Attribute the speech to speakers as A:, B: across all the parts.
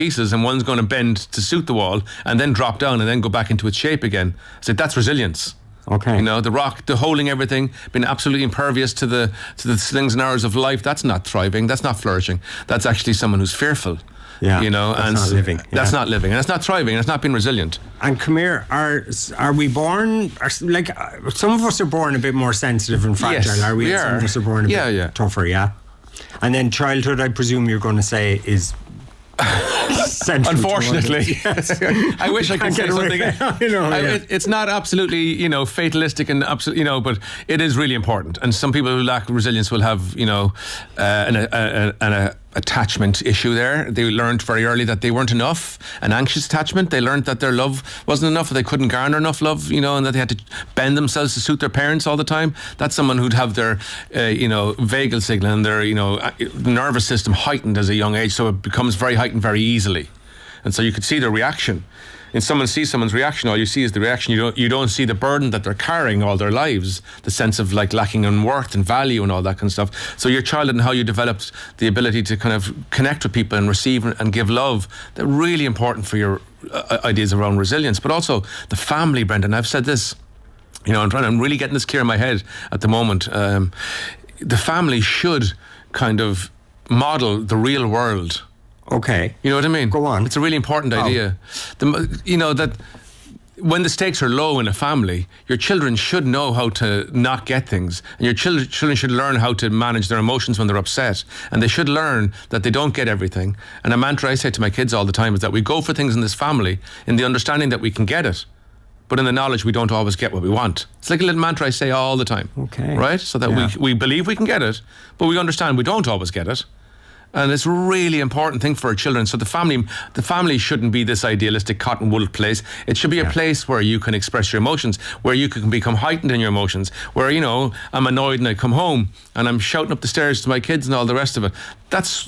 A: pieces and one's going to bend to suit the wall and then drop down and then go back into its shape again. I said, that's resilience.
B: Okay.
A: You know, the rock, the holding everything, being absolutely impervious to the slings and arrows of life, that's not thriving, that's not flourishing. That's actually someone who's fearful.
B: Yeah,
A: you know,
B: that's not living.
A: That's not living, and that's not thriving, and that's not being resilient.
B: And come here, are we born, like, some of us are born a bit more sensitive and fragile,
A: yes,
B: are we? Some of us are born a bit tougher, yeah? And then childhood, I presume you're going to say, is
A: unfortunately, yes. I wish I could say something. It's not absolutely, fatalistic and absolutely, but it is really important. And some people who lack resilience will have, an attachment issue there. They learned very early that they weren't enough. An anxious attachment. They learned that their love wasn't enough, that they couldn't garner enough love, and that they had to bend themselves to suit their parents all the time. That's someone who'd have their, vagal signal and their, nervous system heightened as a young age, so it becomes very heightened very easily. And so you could see their reaction. And someone sees someone's reaction, all you see is the reaction. You don't see the burden that they're carrying all their lives, the sense of like lacking in worth and value and all that kind of stuff. So your childhood and how you developed the ability to kind of connect with people and receive and give love, they're really important for your ideas around resilience. But also the family, Brendan. I've said this, I'm really getting this clear in my head at the moment. The family should kind of model the real world.
B: Okay.
A: You know what I mean?
B: Go on.
A: It's a really important idea. That when the stakes are low in a family, your children should know how to not get things. And your children should learn how to manage their emotions when they're upset. And they should learn that they don't get everything. And a mantra I say to my kids all the time is that we go for things in this family in the understanding that we can get it, but in the knowledge we don't always get what we want. It's like a little mantra I say all the time.
B: Okay.
A: Right? So that we believe we can get it, but we understand we don't always get it. And it's a really important thing for our children. So the family shouldn't be this idealistic cotton wool place. It should be a place where you can express your emotions, where you can become heightened in your emotions, where, I'm annoyed and I come home and I'm shouting up the stairs to my kids and all the rest of it. That's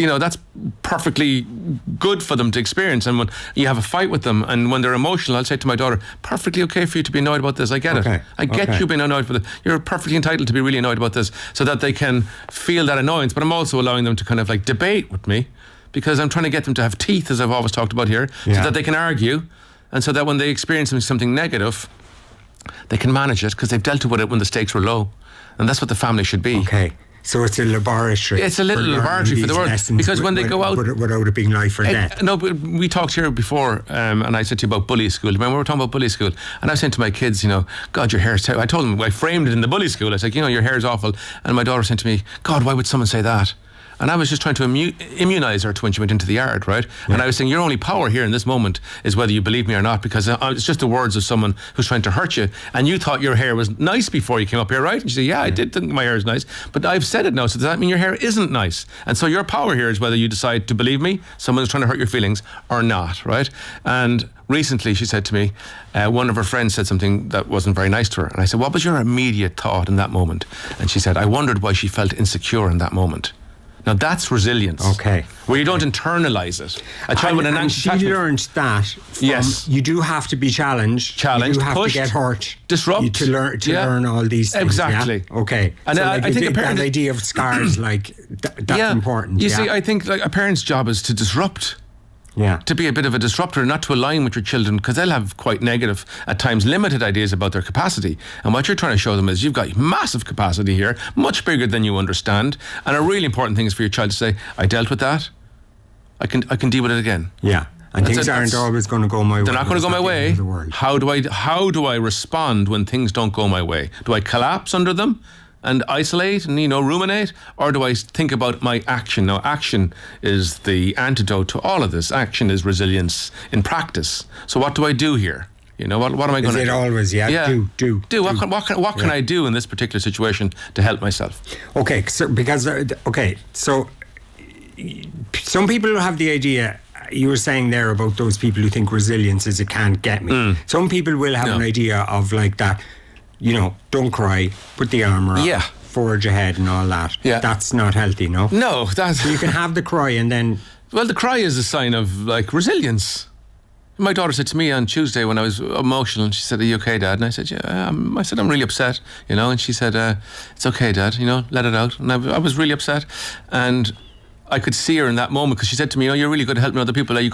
A: perfectly good for them to experience. And when you have a fight with them and when they're emotional, I'll say to my daughter, perfectly okay for you to be annoyed about this. I get it. I get you being annoyed with it. You're perfectly entitled to be really annoyed about this, so that they can feel that annoyance. But I'm also allowing them to kind of like debate with me, because I'm trying to get them to have teeth, as I've always talked about here, so that they can argue, and so that when they experience something negative, they can manage it because they've dealt with it when the stakes were low. And that's what the family should be.
B: Okay. So it's a laboratory.
A: It's a little laboratory for the world, because when they go out,
B: without it being life or death.
A: No, but we talked here before, and I said to you about bully school. Remember we were talking about bully school, and I was saying to my kids, God, your hair's terrible. I told them, I framed it in the bully school. I said, your hair's awful, and my daughter said to me, God, why would someone say that? And I was just trying to immunise her to when she went into the yard, right? Yeah. And I was saying, your only power here in this moment is whether you believe me or not, because it's just the words of someone who's trying to hurt you. And you thought your hair was nice before you came up here, right? And she said, yeah, I did think my hair is nice, but I've said it now, so does that mean your hair isn't nice? And so your power here is whether you decide to believe me, someone who's trying to hurt your feelings, or not, right? And recently she said to me, one of her friends said something that wasn't very nice to her. And I said, what was your immediate thought in that moment? And she said, I wondered why she felt insecure in that moment. Now that's resilience.
B: Okay.
A: Where you don't internalise it. A child with an anxious attachment.
B: She learned that.
A: Yes.
B: You do have to be challenged. You do have
A: pushed,
B: to get hurt.
A: Disrupt.
B: To learn all these things.
A: Exactly.
B: Yeah? Okay.
A: And
B: so
A: I think
B: that idea of scars, that's important.
A: You see, I think a parent's job is to disrupt.
B: Yeah.
A: To be a bit of a disruptor, not to align with your children, because they'll have quite negative, at times limited ideas about their capacity. And what you're trying to show them is you've got massive capacity here, much bigger than you understand. And a really important thing is for your child to say, I dealt with that. I can deal with it again.
B: Yeah. And things aren't always going to go my way.
A: They're not going to go my way. How do I respond when things don't go my way? Do I collapse under them and isolate and ruminate, or do I think about my action? Now, action is the antidote to all of this. Action is resilience in practice. So what do I do here? What am I going to do?
B: Is it always, do.
A: What can I do in this particular situation to help myself?
B: Okay, so some people have the idea, you were saying there about those people who think resilience is it can't get me. Some people will have an idea of like that, don't cry, put the armour on, forge ahead and all that. Yeah. That's not healthy, no?
A: No, that's...
B: So you can have the cry and then...
A: Well, the cry is a sign of, resilience. My daughter said to me on Tuesday when I was emotional, and she said, are you okay, Dad? And I said, yeah. I said, I'm really upset, and she said, it's okay, Dad, let it out. And I was really upset. And I could see her in that moment because she said to me, "Oh, you're really good at helping other people. Are you